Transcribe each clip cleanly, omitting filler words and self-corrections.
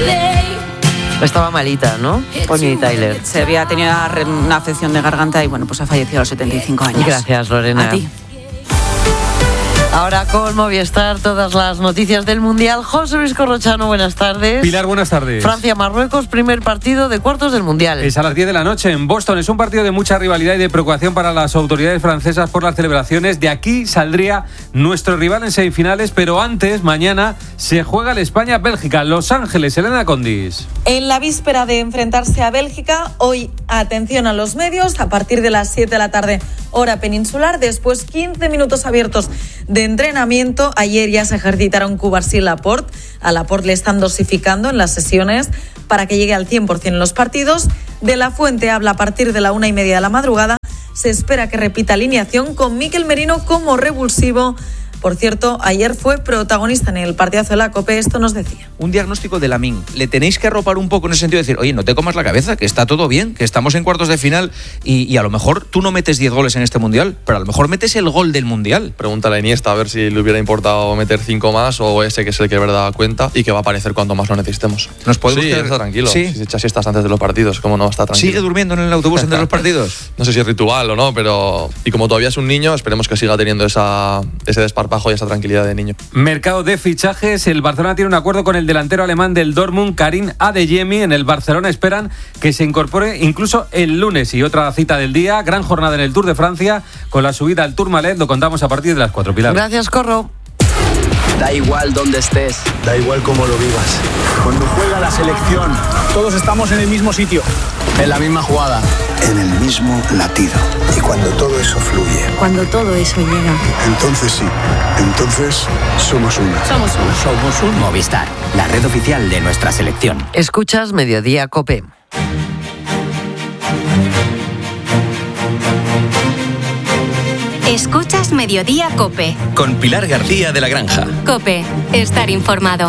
Estaba malita, ¿no? Bonnie Tyler. Se había tenido una afección de garganta y bueno, pues ha fallecido a los 75 años. Gracias, Lorena. A ti. Ahora con Movistar, todas las noticias del Mundial. José Luis Corrochano, buenas tardes. Pilar, buenas tardes. Francia-Marruecos, primer partido de cuartos del Mundial. Es a las 10 de la noche en Boston. Es un partido de mucha rivalidad y de preocupación para las autoridades francesas por las celebraciones. De aquí saldría nuestro rival en semifinales, pero antes, mañana, se juega el España-Bélgica. Los Ángeles, Elena Condis. En la víspera de enfrentarse a Bélgica, hoy atención a los medios, a partir de las 7 de la tarde, hora peninsular, después 15 minutos abiertos de entrenamiento. Ayer ya se ejercitaron Cubarsí y Laporte. A Laporte le están dosificando en las sesiones para que llegue al 100% en los partidos. De la Fuente habla a partir de la 1:30 de la madrugada. Se espera que repita alineación con Mikel Merino como revulsivo. Por cierto, ayer fue protagonista en el partidazo de la COPE, esto nos decía. Un diagnóstico de Lamine. Le tenéis que arropar un poco en ese sentido de decir, oye, no te comas la cabeza, que está todo bien, que estamos en cuartos de final y a lo mejor tú no metes 10 goles en este Mundial, pero a lo mejor metes el gol del Mundial. Pregúntale a Iniesta a ver si le hubiera importado meter 5 más o ese que es el que de verdad cuenta y que va a aparecer cuanto más lo necesitemos. ¿Nos podemos quedar? Está tranquilo. Sí. Si se echa siestas antes de los partidos, ¿cómo no está tranquilo? ¿Sigue durmiendo en el autobús entre los partidos? No sé si es ritual o no, pero... Y como todavía es un niño, esperemos que siga teniendo ese desparpajo y esa tranquilidad de niño. Mercado de fichajes. El Barcelona tiene un acuerdo con el delantero alemán del Dortmund, Karim Adeyemi. En el Barcelona esperan que se incorpore incluso el lunes. Y otra cita del día, gran jornada en el Tour de Francia con la subida al Tourmalet. Lo contamos a partir de las 4, Pilar. Gracias, Corro. Da igual dónde estés, da igual cómo lo vivas. Cuando juega la selección, todos estamos en el mismo sitio, en la misma jugada, en el mismo latido. Y cuando todo eso fluye, cuando todo eso llega, entonces sí, entonces somos uno. Somos uno. Somos un Movistar, la red oficial de nuestra selección. Escuchas Mediodía COPE. Escuchas Mediodía COPE. Con Pilar García de la Granja. COPE, estar informado.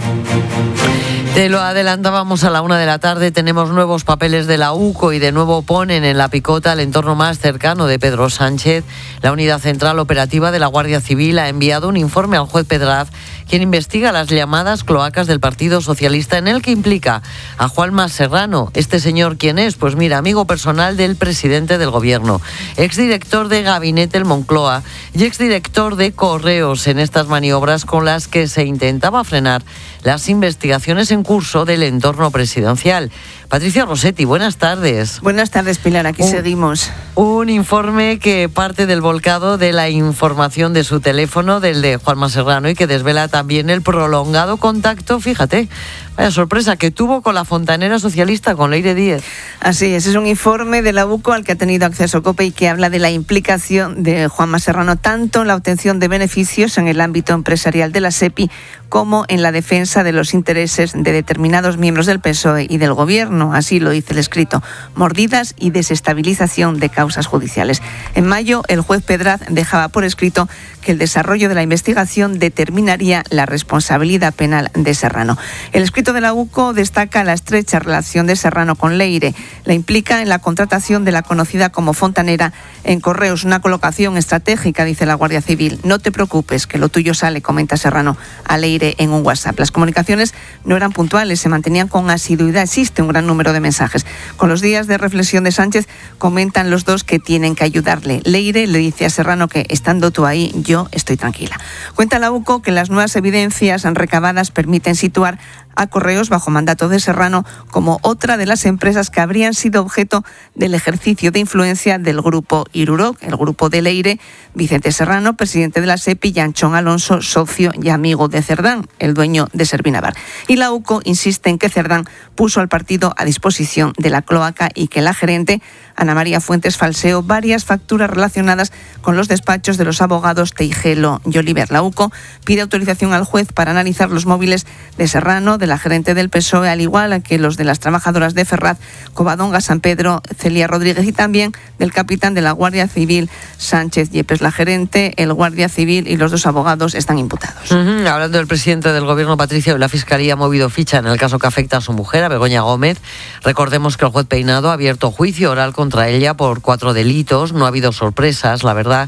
Te lo adelantábamos a la 1 de la tarde, tenemos nuevos papeles de la UCO y de nuevo ponen en la picota el entorno más cercano de Pedro Sánchez. La Unidad Central Operativa de la Guardia Civil ha enviado un informe al juez Pedraz, quien investiga las llamadas cloacas del Partido Socialista, en el que implica a Juanma Serrano. ¿Este señor quién es? Pues mira, amigo personal del presidente del Gobierno, exdirector de Gabinete el Moncloa y exdirector de Correos, en estas maniobras con las que se intentaba frenar las investigaciones en curso del entorno presidencial. Patricia Rossetti, buenas tardes. Buenas tardes, Pilar, aquí seguimos. Un informe que parte del volcado de la información de su teléfono, del de Juanma Serrano, y que desvela también el prolongado contacto, fíjate, vaya sorpresa, que tuvo con la fontanera socialista, con Leire Díez. Así es un informe de la UCO al que ha tenido acceso COPE y que habla de la implicación de Juanma Serrano tanto en la obtención de beneficios en el ámbito empresarial de la SEPI como en la defensa de los intereses de determinados miembros del PSOE y del Gobierno. Así lo dice el escrito: mordidas y desestabilización de causas judiciales. En mayo, el juez Pedraz dejaba por escrito que el desarrollo de la investigación determinaría la responsabilidad penal de Serrano. El escrito de la UCO destaca la estrecha relación de Serrano con Leire. La implica en la contratación de la conocida como fontanera en Correos, una colocación estratégica, dice la Guardia Civil. No te preocupes, que lo tuyo sale, comenta Serrano a Leire en un WhatsApp. Las comunicaciones no eran puntuales, se mantenían con asiduidad. Existe un gran número de mensajes. Con los días de reflexión de Sánchez, comentan los dos que tienen que ayudarle. Leire le dice a Serrano que, estando tú ahí, yo estoy tranquila. Cuenta la UCO que las nuevas evidencias recabadas permiten situar a Correos bajo mandato de Serrano como otra de las empresas que habrían sido objeto del ejercicio de influencia del grupo Iruroc, el grupo de Leire, Vicente Serrano, presidente de la SEPI, y Anchón Alonso, socio y amigo de Cerdán, el dueño de Servinavar. Y la UCO insiste en que Cerdán puso al partido a disposición de la cloaca y que la gerente, Ana María Fuentes, falseó varias facturas relacionadas con los despachos de los abogados Teijelo y Oliver. La UCO pide autorización al juez para analizar los móviles de Serrano, de la gerente del PSOE, al igual que los de las trabajadoras de Ferraz, Covadonga, San Pedro, Celia Rodríguez, y también del capitán de la Guardia Civil, Sánchez Yepes. La gerente, el Guardia Civil y los dos abogados están imputados. Hablando del presidente del Gobierno, Patricia, la Fiscalía ha movido ficha en el caso que afecta a su mujer, a Begoña Gómez. Recordemos que el juez Peinado ha abierto juicio oral contra ella por 4 delitos. No ha habido sorpresas, la verdad.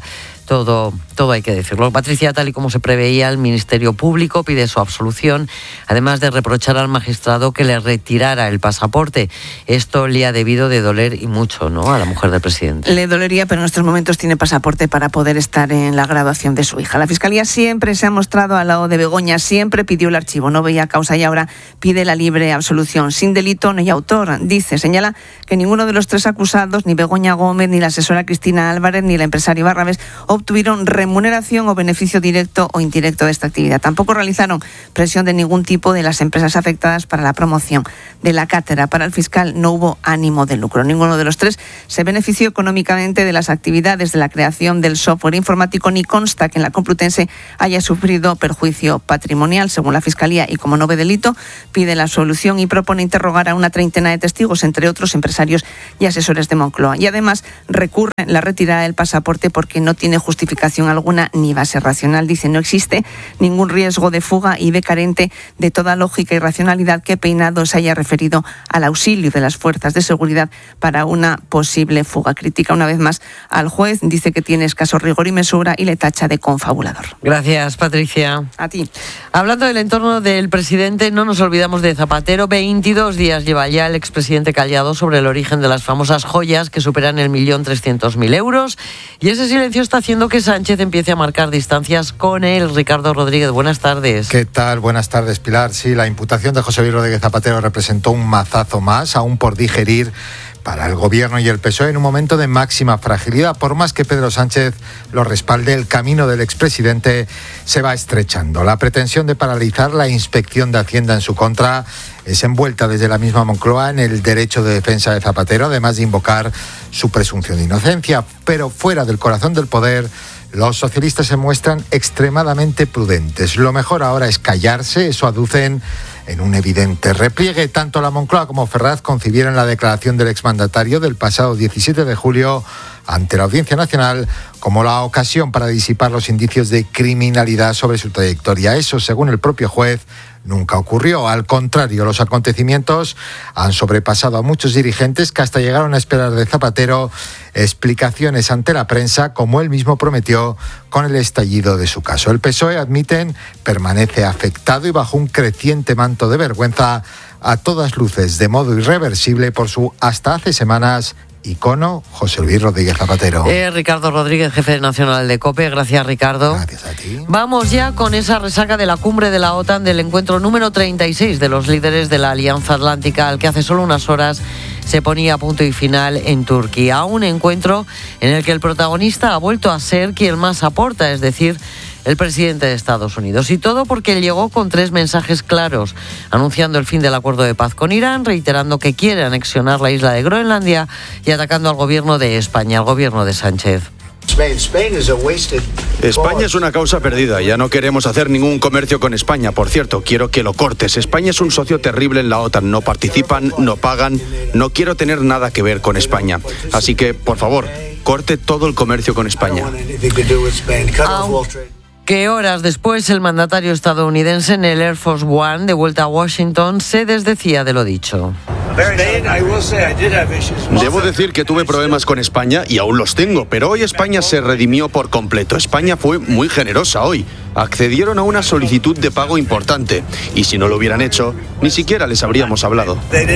Todo hay que decirlo. Patricia, tal y como se preveía, el Ministerio Público pide su absolución, además de reprochar al magistrado que le retirara el pasaporte. Esto le ha debido de doler y mucho, ¿no?, a la mujer del presidente. Le dolería, pero en estos momentos tiene pasaporte para poder estar en la graduación de su hija. La Fiscalía siempre se ha mostrado al lado de Begoña, siempre pidió el archivo, no veía causa y ahora pide la libre absolución. Sin delito no hay autor. Señala que ninguno de los tres acusados, ni Begoña Gómez, ni la asesora Cristina Álvarez, ni el empresario Barrabés, obtuvieron remuneración o beneficio directo o indirecto de esta actividad. Tampoco realizaron presión de ningún tipo de las empresas afectadas para la promoción de la cátedra. Para el fiscal no hubo ánimo de lucro. Ninguno de los tres se benefició económicamente de las actividades de la creación del software informático, ni consta que en la Complutense haya sufrido perjuicio patrimonial. Según la Fiscalía, y como no ve delito, pide la absolución y propone interrogar a una treintena de testigos, entre otros empresarios y asesores de Moncloa. Y además recurre la retirada del pasaporte porque no tiene justificación alguna ni base racional. Dice, no existe ningún riesgo de fuga y ve carente de toda lógica y racionalidad que Peinado se haya referido al auxilio de las fuerzas de seguridad para una posible fuga. Critica una vez más al juez, dice que tiene escaso rigor y mesura y le tacha de confabulador. Gracias, Patricia. A ti. Hablando del entorno del presidente, no nos olvidamos de Zapatero. 22 días lleva ya el expresidente callado sobre el origen de las famosas joyas que superan el 1.300.000 euros. Y ese silencio está haciendo que Sánchez empiece a marcar distancias con él. Ricardo Rodríguez, buenas tardes. ¿Qué tal? Buenas tardes, Pilar. Sí, la imputación de José Luis Rodríguez Zapatero representó un mazazo más, aún por digerir, para el Gobierno y el PSOE en un momento de máxima fragilidad. Por más que Pedro Sánchez lo respalde, el camino del expresidente se va estrechando. La pretensión de paralizar la inspección de Hacienda en su contra es envuelta desde la misma Moncloa en el derecho de defensa de Zapatero, además de invocar su presunción de inocencia. Pero fuera del corazón del poder, los socialistas se muestran extremadamente prudentes. Lo mejor ahora es callarse, eso aducen en un evidente repliegue. Tanto la Moncloa como Ferraz concibieron la declaración del exmandatario del pasado 17 de julio ante la Audiencia Nacional como la ocasión para disipar los indicios de criminalidad sobre su trayectoria. Eso, según el propio juez, nunca ocurrió. Al contrario, los acontecimientos han sobrepasado a muchos dirigentes que hasta llegaron a esperar de Zapatero explicaciones ante la prensa, como él mismo prometió con el estallido de su caso. El PSOE, admiten, permanece afectado y bajo un creciente manto de vergüenza, a todas luces de modo irreversible, por su hasta hace semanas icono José Luis Rodríguez Zapatero. Ricardo Rodríguez, jefe nacional de COPE. Gracias, Ricardo. Gracias a ti. Vamos ya con esa resaca de la cumbre de la OTAN, del encuentro número 36 de los líderes de la Alianza Atlántica, al que hace solo unas horas se ponía punto y final en Turquía. Un encuentro en el que el protagonista ha vuelto a ser quien más aporta, es decir, el presidente de Estados Unidos. Y todo porque llegó con 3 mensajes claros, anunciando el fin del acuerdo de paz con Irán, reiterando que quiere anexionar la isla de Groenlandia y atacando al gobierno de España, al gobierno de Sánchez. España es una causa perdida, ya no queremos hacer ningún comercio con España. Por cierto, quiero que lo cortes. España es un socio terrible en la OTAN, no participan, no pagan, no quiero tener nada que ver con España. Así que, por favor, corte todo el comercio con España. Que horas después el mandatario estadounidense en el Air Force One, de vuelta a Washington, se desdecía de lo dicho. Debo decir que tuve problemas con España y aún los tengo, pero hoy España se redimió por completo. España fue muy generosa hoy. Accedieron a una solicitud de pago importante y si no lo hubieran hecho, ni siquiera les habríamos hablado.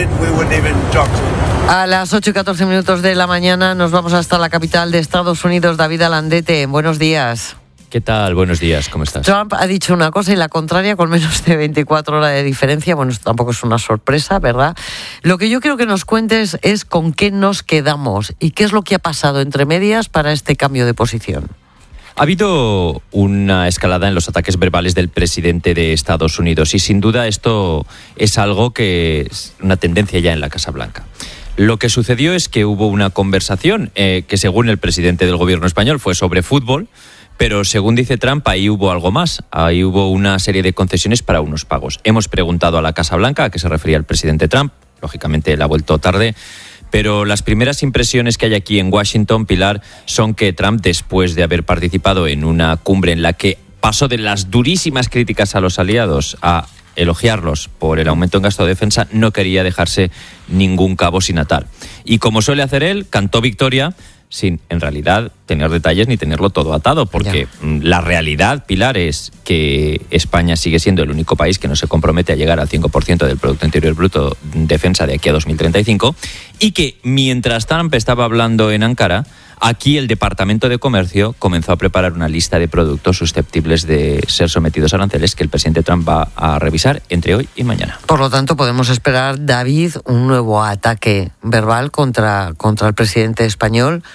A las 8:14 de la mañana nos vamos hasta la capital de Estados Unidos. David Alandete, buenos días. ¿Qué tal? Buenos días, ¿cómo estás? Trump ha dicho una cosa y la contraria con menos de 24 horas de diferencia. Bueno, esto tampoco es una sorpresa, ¿verdad? Lo que yo quiero que nos cuentes es con qué nos quedamos y qué es lo que ha pasado entre medias para este cambio de posición. Ha habido una escalada en los ataques verbales del presidente de Estados Unidos y sin duda esto es algo que es una tendencia ya en la Casa Blanca. Lo que sucedió es que hubo una conversación que según el presidente del gobierno español fue sobre fútbol, pero según dice Trump, ahí hubo algo más. Ahí hubo una serie de concesiones para unos pagos. Hemos preguntado a la Casa Blanca a qué se refería el presidente Trump. Lógicamente él ha vuelto tarde. Pero las primeras impresiones que hay aquí en Washington, Pilar, son que Trump, después de haber participado en una cumbre en la que pasó de las durísimas críticas a los aliados a elogiarlos por el aumento en gasto de defensa, no quería dejarse ningún cabo sin atar. Y como suele hacer él, cantó victoria, sin, en realidad, tener detalles ni tenerlo todo atado, porque la realidad, Pilar, es que España sigue siendo el único país que no se compromete a llegar al 5% del Producto Interior Bruto en defensa de aquí a 2035, y que mientras Trump estaba hablando en Ankara, aquí el Departamento de Comercio comenzó a preparar una lista de productos susceptibles de ser sometidos a aranceles que el presidente Trump va a revisar entre hoy y mañana. Por lo tanto, podemos esperar, David, un nuevo ataque verbal contra el presidente español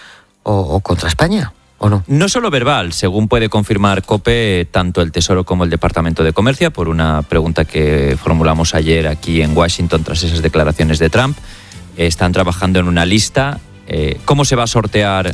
o contra España, ¿o no? No solo verbal, según puede confirmar COPE, tanto el Tesoro como el Departamento de Comercio, por una pregunta que formulamos ayer aquí en Washington tras esas declaraciones de Trump, están trabajando en una lista. ¿Cómo se va a sortear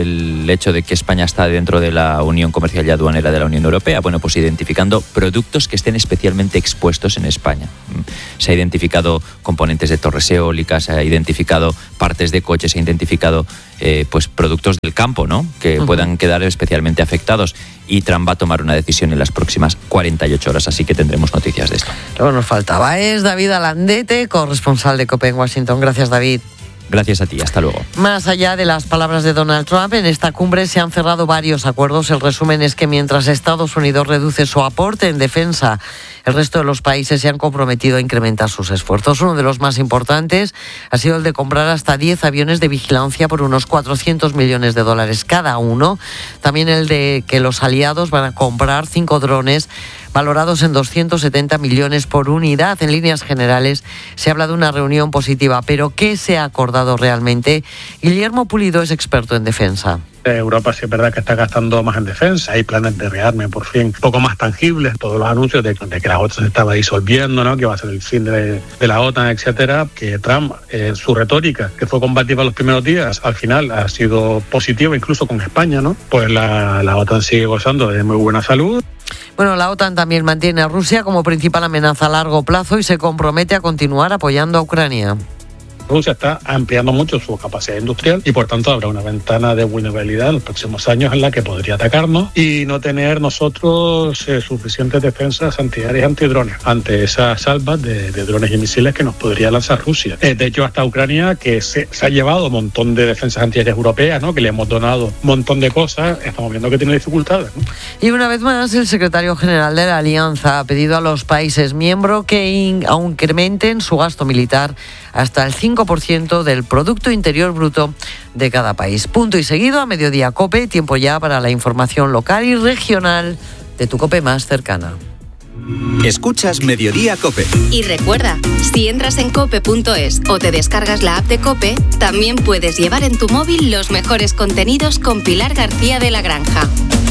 el hecho de que España está dentro de la Unión Comercial y Aduanera de la Unión Europea? Bueno, pues identificando productos que estén especialmente expuestos en España. Se ha identificado componentes de torres eólicas, se ha identificado partes de coches, se ha identificado pues productos del campo, ¿no?, que puedan quedar especialmente afectados. Y Trump va a tomar una decisión en las próximas 48 horas, así que tendremos noticias de esto. Lo que nos faltaba es David Alandete, corresponsal de COPE en Washington. Gracias, David. Gracias a ti, hasta luego. Más allá de las palabras de Donald Trump, en esta cumbre se han cerrado varios acuerdos. El resumen es que mientras Estados Unidos reduce su aporte en defensa, el resto de los países se han comprometido a incrementar sus esfuerzos. Uno de los más importantes ha sido el de comprar hasta 10 aviones de vigilancia por unos $400 millones cada uno. También el de que los aliados van a comprar 5 drones valorados en 270 millones por unidad. En líneas generales se habla de una reunión positiva, pero ¿qué se ha acordado realmente? Guillermo Pulido es experto en defensa. Europa sí es verdad que está gastando más en defensa, hay planes de rearme por fin un poco más tangibles, todos los anuncios de que la OTAN se estaba disolviendo, ¿no?, que va a ser el fin de la OTAN, etcétera, que Trump, su retórica, que fue combativa los primeros días, al final ha sido positiva incluso con España, ¿no? Pues la OTAN sigue gozando de muy buena salud. Bueno, la OTAN también mantiene a Rusia como principal amenaza a largo plazo y se compromete a continuar apoyando a Ucrania. Rusia está ampliando mucho su capacidad industrial y por tanto habrá una ventana de vulnerabilidad en los próximos años en la que podría atacarnos y no tener nosotros suficientes defensas antiaéreas y antidrones ante esas salvas de drones y misiles que nos podría lanzar Rusia. De hecho, hasta Ucrania, que se ha llevado un montón de defensas antiaéreas europeas, ¿no?, que le hemos donado un montón de cosas, estamos viendo que tiene dificultades, ¿no? Y una vez más, el secretario general de la Alianza ha pedido a los países miembros que incrementen su gasto militar hasta el 5% del Producto Interior Bruto de cada país. Punto y seguido, a mediodía COPE, tiempo ya para la información local y regional de tu COPE más cercana. Escuchas Mediodía COPE. Y recuerda, si entras en cope.es o te descargas la app de COPE, también puedes llevar en tu móvil los mejores contenidos con Pilar García de la Granja.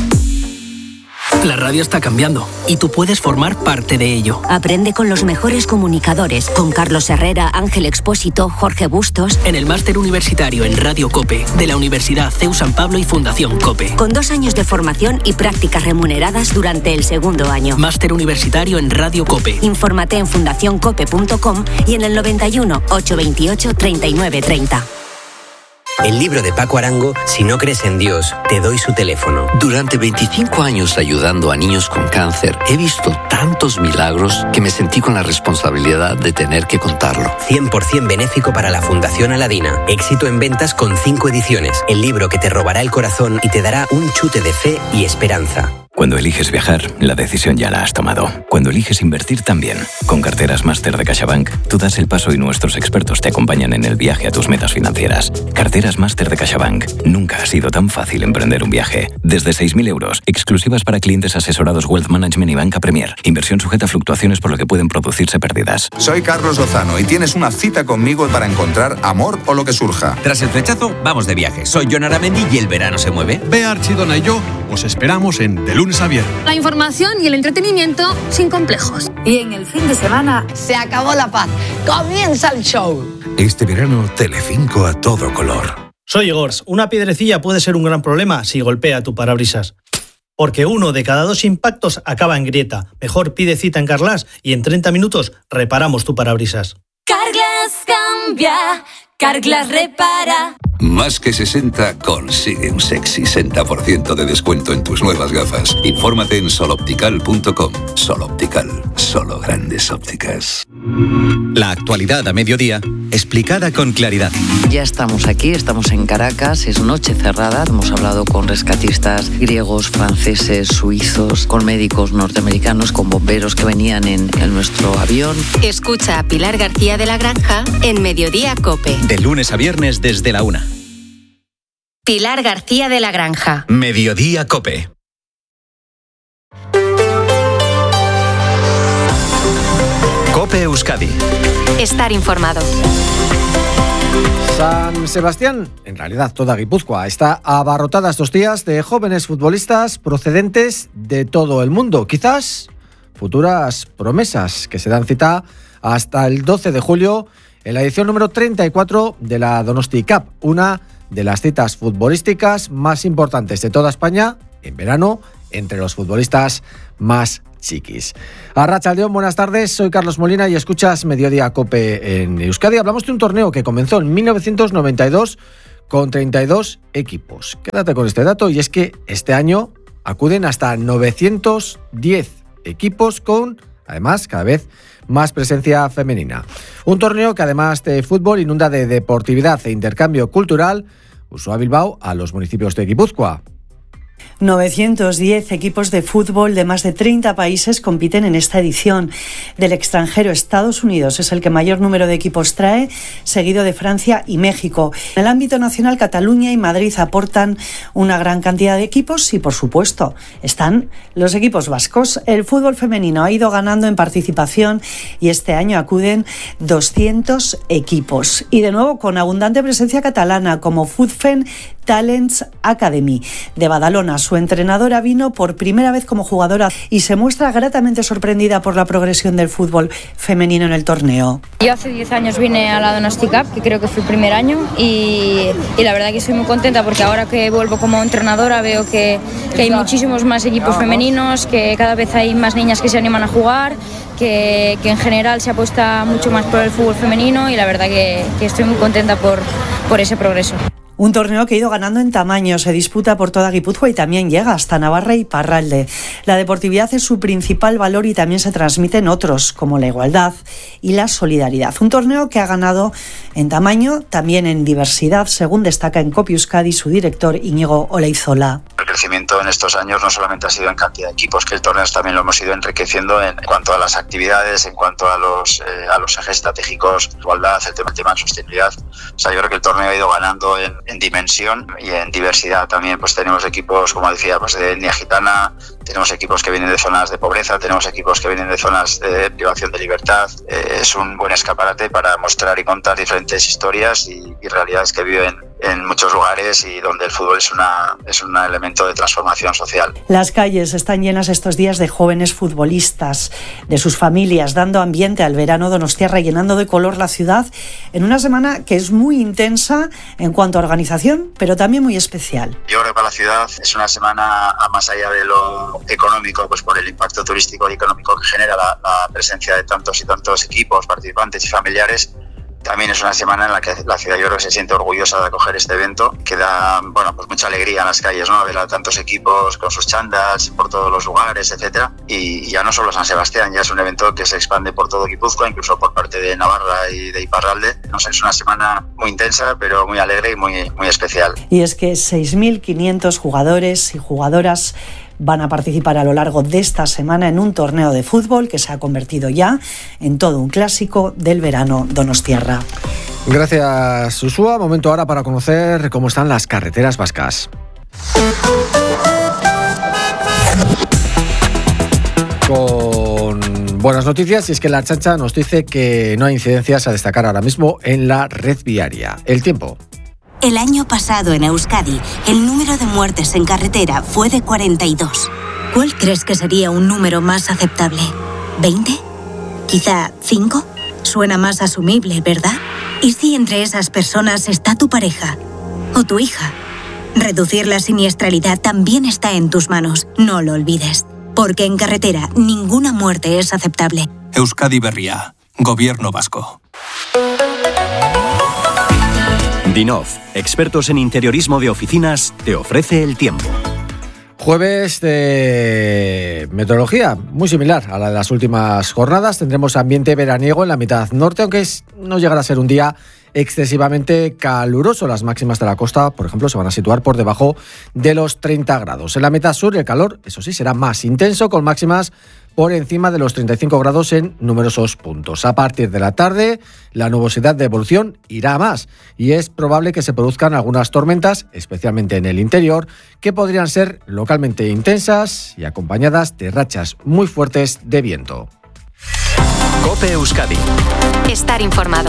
La radio está cambiando y tú puedes formar parte de ello. Aprende con los mejores comunicadores, con Carlos Herrera, Ángel Expósito, Jorge Bustos. En el máster universitario en Radio COPE de la Universidad CEU San Pablo y Fundación COPE. Con 2 años de formación y prácticas remuneradas durante el segundo año. Máster universitario en Radio COPE. Infórmate en fundacioncope.com y en el 91 828 3930. El libro de Paco Arango, Si no crees en Dios, te doy su teléfono. Durante 25 años ayudando a niños con cáncer, he visto tantos milagros que me sentí con la responsabilidad de tener que contarlo. 100% benéfico para la Fundación Aladina. Éxito en ventas con 5 ediciones. El libro que te robará el corazón y te dará un chute de fe y esperanza. Cuando eliges viajar, la decisión ya la has tomado. Cuando eliges invertir también. Con Carteras Máster de CaixaBank, tú das el paso y nuestros expertos te acompañan en el viaje a tus metas financieras. Carteras Máster de CaixaBank. Nunca ha sido tan fácil emprender un viaje. Desde 6.000 euros, exclusivas para clientes asesorados Wealth Management y Banca Premier. Inversión sujeta a fluctuaciones por lo que pueden producirse pérdidas. Soy Carlos Lozano y tienes una cita conmigo para encontrar amor o lo que surja. Tras el flechazo, vamos de viaje. Soy Jon Aramendi y el verano se mueve. Bea Archidona y yo os esperamos en De Lunes a Viernes. La información y el entretenimiento sin complejos. Y en el fin de semana se acabó la paz. Comienza el show. Este verano, Telecinco a todo color. Soy Igors. Una piedrecilla puede ser un gran problema si golpea tu parabrisas. Porque 1 de cada 2 impactos acaba en grieta. Mejor pide cita en Carglass y en 30 minutos reparamos tu parabrisas. Carglass cambia, Carglass repara. Más que 60 consigue un sexy 60% de descuento en tus nuevas gafas. Infórmate en soloptical.com. Soloptical, solo grandes ópticas. La actualidad a mediodía, explicada con claridad. Ya estamos aquí, estamos en Caracas, es noche cerrada. Hemos hablado con rescatistas griegos, franceses, suizos, con médicos norteamericanos, con bomberos que venían en nuestro avión. Escucha a Pilar García de la Granja en Mediodía COPE. De lunes a viernes desde la 1. Pilar García de la Granja. Mediodía COPE. COPE Euskadi. Estar informado. San Sebastián, en realidad toda Guipúzcoa, está abarrotada estos días de jóvenes futbolistas procedentes de todo el mundo. Quizás futuras promesas que se dan cita hasta el 12 de julio en la edición número 34 de la Donosti Cup, una de las citas futbolísticas más importantes de toda España en verano entre los futbolistas más chiquis. Arratsaldeon, buenas tardes, soy Carlos Molina y escuchas Mediodía COPE en Euskadi. Hablamos de un torneo que comenzó en 1992 con 32 equipos. Quédate con este dato, y es que este año acuden hasta 910 equipos con, además, cada vez más presencia femenina. Un torneo que, además de fútbol, inunda de deportividad e intercambio cultural, usó a Bilbao a los municipios de Guipúzcoa. 910 equipos de fútbol de más de 30 países compiten en esta edición. Del extranjero, Estados Unidos es el que mayor número de equipos trae, seguido de Francia y México. En el ámbito nacional, Cataluña y Madrid aportan una gran cantidad de equipos y, por supuesto, están los equipos vascos. El fútbol femenino ha ido ganando en participación y este año acuden 200 equipos. Y de nuevo con abundante presencia catalana, como Futfen Talents Academy de Badalona. Su entrenadora vino por primera vez como jugadora y se muestra gratamente sorprendida por la progresión del fútbol femenino en el torneo. Yo hace 10 años vine a la Donosti Cup, que creo que fue el primer año, y la verdad que estoy muy contenta porque ahora que vuelvo como entrenadora veo que hay muchísimos más equipos femeninos, que cada vez hay más niñas que se animan a jugar, que en general se apuesta mucho más por el fútbol femenino, y la verdad que estoy muy contenta por ese progreso. Un torneo que ha ido ganando en tamaño, se disputa por toda Guipúzcoa y también llega hasta Navarra y Parralde. La deportividad es su principal valor y también se transmite en otros, como la igualdad y la solidaridad. Un torneo que ha ganado en tamaño, también en diversidad, según destaca en COPE Euskadi su director Íñigo Oleizola. El crecimiento en estos años no solamente ha sido en cantidad de equipos, que el torneo también lo hemos ido enriqueciendo en cuanto a las actividades, en cuanto a los ejes estratégicos, igualdad, el tema de sostenibilidad. O sea, yo creo que el torneo ha ido ganando en dimensión y en diversidad también. Pues tenemos equipos, como decía, pues de etnia gitana, tenemos equipos que vienen de zonas de pobreza, tenemos equipos que vienen de zonas de privación de libertad. Es un buen escaparate para mostrar y contar diferentes historias y realidades que viven en muchos lugares y donde el fútbol es un elemento de transformación social. Las calles están llenas estos días de jóvenes futbolistas, de sus familias, dando ambiente al verano donostiarra, llenando de color la ciudad en una semana que es muy intensa en cuanto a organización, pero también muy especial. Yo creo que para la ciudad es una semana, más allá de lo económico, pues por el impacto turístico y económico que genera la presencia de tantos y tantos equipos, participantes y familiares. También es una semana en la que la ciudad, yo creo que se siente orgullosa de acoger este evento, que da, pues mucha alegría en las calles, ¿no? Ver a tantos equipos con sus chándals por todos los lugares, etcétera. Y ya no solo San Sebastián, ya es un evento que se expande por todo Guipúzcoa, incluso por parte de Navarra y de Iparralde. No sé, es una semana muy intensa, pero muy alegre y muy especial. Y es que 6.500 jugadores y jugadoras van a participar a lo largo de esta semana en un torneo de fútbol que se ha convertido ya en todo un clásico del verano donostiarra. Gracias, Usúa. Momento ahora para conocer cómo están las carreteras vascas. Con buenas noticias, y es que la Ertzaintza nos dice que no hay incidencias a destacar ahora mismo en la red viaria. El tiempo. El año pasado en Euskadi, el número de muertes en carretera fue de 42. ¿Cuál crees que sería un número más aceptable? ¿20? ¿Quizá 5? Suena más asumible, ¿verdad? ¿Y si entre esas personas está tu pareja o tu hija? Reducir la siniestralidad también está en tus manos, no lo olvides. Porque en carretera ninguna muerte es aceptable. Euskadi Berria, Gobierno Vasco. Dinov, expertos en interiorismo de oficinas, te ofrece el tiempo. Jueves de meteorología, muy similar a la de las últimas jornadas. Tendremos ambiente veraniego en la mitad norte, aunque no llegará a ser un día excesivamente caluroso. Las máximas de la costa, por ejemplo, se van a situar por debajo de los 30 grados. En la mitad sur el calor, eso sí, será más intenso, con máximas por encima de los 35 grados en numerosos puntos. A partir de la tarde, la nubosidad de evolución irá a más y es probable que se produzcan algunas tormentas, especialmente en el interior, que podrían ser localmente intensas y acompañadas de rachas muy fuertes de viento. COPE Euskadi. Estar informado.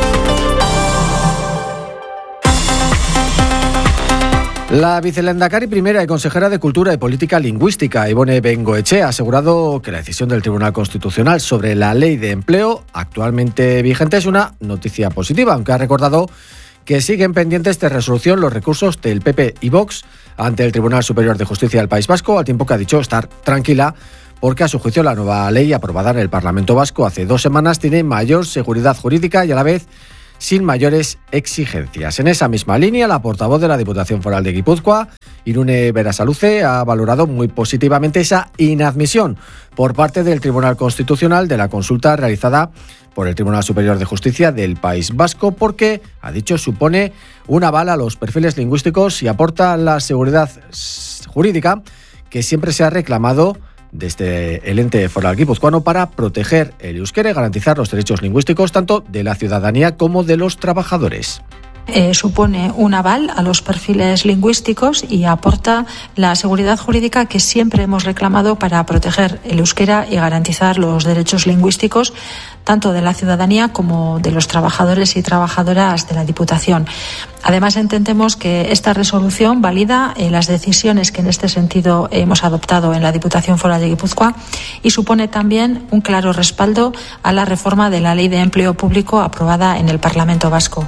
La vicelehendakari primera y consejera de Cultura y Política Lingüística, Ibone Bengoechea, ha asegurado que la decisión del Tribunal Constitucional sobre la ley de empleo actualmente vigente es una noticia positiva, aunque ha recordado que siguen pendientes de resolución los recursos del PP y Vox ante el Tribunal Superior de Justicia del País Vasco, al tiempo que ha dicho estar tranquila porque a su juicio la nueva ley aprobada en el Parlamento Vasco hace 2 semanas tiene mayor seguridad jurídica y a la vez sin mayores exigencias. En esa misma línea, la portavoz de la Diputación Foral de Guipúzcoa, Irune Berasaluze, ha valorado muy positivamente esa inadmisión por parte del Tribunal Constitucional de la consulta realizada por el Tribunal Superior de Justicia del País Vasco, porque, ha dicho, supone un aval a los perfiles lingüísticos y aporta la seguridad jurídica que siempre se ha reclamado desde el ente foral guipuzcoano para proteger el euskera y garantizar los derechos lingüísticos tanto de la ciudadanía como de los trabajadores. Supone un aval a los perfiles lingüísticos y aporta la seguridad jurídica que siempre hemos reclamado para proteger el euskera y garantizar los derechos lingüísticos tanto de la ciudadanía como de los trabajadores y trabajadoras de la Diputación. Además, entendemos que esta resolución valida las decisiones que en este sentido hemos adoptado en la Diputación Foral de Guipúzcoa y supone también un claro respaldo a la reforma de la Ley de Empleo Público aprobada en el Parlamento Vasco.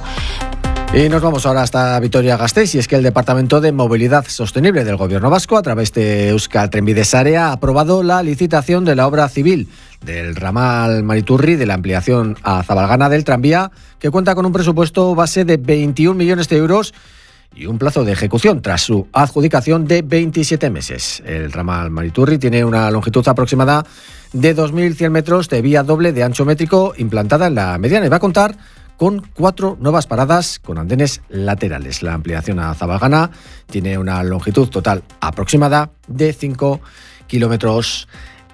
Y nos vamos ahora hasta Vitoria-Gasteiz, y es que el Departamento de Movilidad Sostenible del Gobierno Vasco, a través de Euskal Trenbide Sarea, ha aprobado la licitación de la obra civil del ramal Mariturri de la ampliación a Zabalgana del tranvía, que cuenta con un presupuesto base de 21 millones de euros y un plazo de ejecución tras su adjudicación de 27 meses. El ramal Mariturri tiene una longitud aproximada de 2.100 metros de vía doble de ancho métrico implantada en la mediana y va a contar con 4 nuevas paradas con andenes laterales. La ampliación a Zabalgana tiene una longitud total aproximada de 5,5 kilómetros.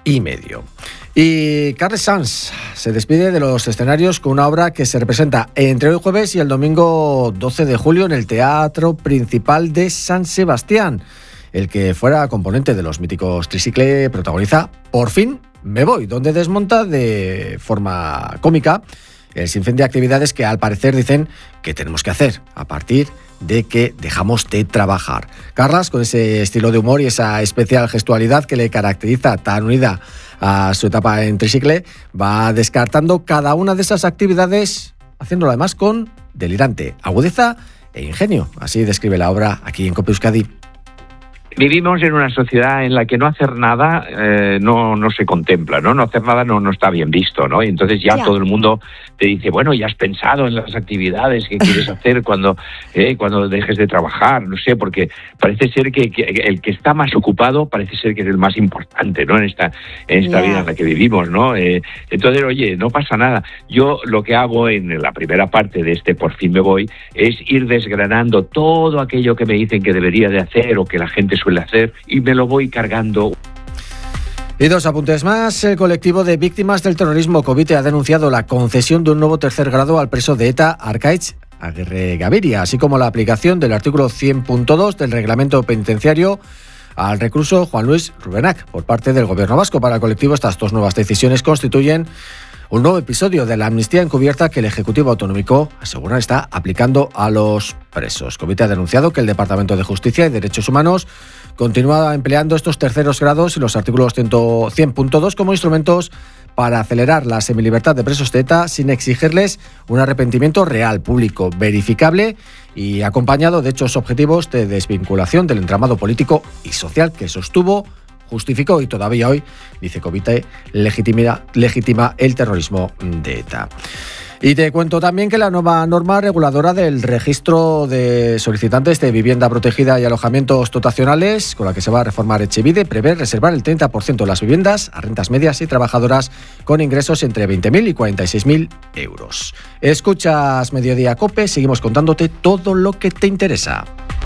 Y Carles Sans se despide de los escenarios con una obra que se representa entre hoy jueves y el domingo 12 de julio en el Teatro Principal de San Sebastián. El que fuera componente de los míticos Tricicle protagoniza Por fin me voy, donde desmonta de forma cómica el sinfín de actividades que al parecer dicen que tenemos que hacer a partir de que dejamos de trabajar. Carlas, con ese estilo de humor y esa especial gestualidad que le caracteriza tan unida a su etapa en Tricicle, va descartando cada una de esas actividades, haciéndolo además con delirante agudeza e ingenio. Así describe la obra aquí en COPE Euskadi. Vivimos en una sociedad en la que no hacer nada no se contempla, ¿no? No hacer nada no está bien visto, ¿no? Y entonces ya todo el mundo te dice, bueno, ya has pensado en las actividades que quieres hacer cuando dejes de trabajar, no sé, porque parece ser que el que está más ocupado parece ser que es el más importante, ¿no? En esta vida en la que vivimos, ¿no? Entonces, oye, no pasa nada. Yo lo que hago en la primera parte de este Por fin me voy es ir desgranando todo aquello que me dicen que debería de hacer o que la gente suele hacer y me lo voy cargando. Y 2 apuntes más. El colectivo de víctimas del terrorismo Covite ha denunciado la concesión de un nuevo tercer grado al preso de ETA Arkaitz Aguirre Gaviria, así como la aplicación del artículo 100.2 del reglamento penitenciario al recluso Juan Luis Rubenac por parte del Gobierno vasco. Para el colectivo, estas 2 nuevas decisiones constituyen un nuevo episodio de la amnistía encubierta que el Ejecutivo Autonómico asegura está aplicando a los presos. Covite ha denunciado que el Departamento de Justicia y Derechos Humanos continúa empleando estos terceros grados y los artículos 100.2 como instrumentos para acelerar la semilibertad de presos de ETA sin exigirles un arrepentimiento real, público, verificable y acompañado de hechos objetivos de desvinculación del entramado político y social que sostuvo, justificó y todavía hoy, dice Covite, legitima el terrorismo de ETA. Y te cuento también que la nueva norma reguladora del registro de solicitantes de vivienda protegida y alojamientos dotacionales, con la que se va a reformar Etxebide, prevé reservar el 30% de las viviendas a rentas medias y trabajadoras con ingresos entre 20.000 y 46.000 euros. Escuchas Mediodía COPE, seguimos contándote todo lo que te interesa.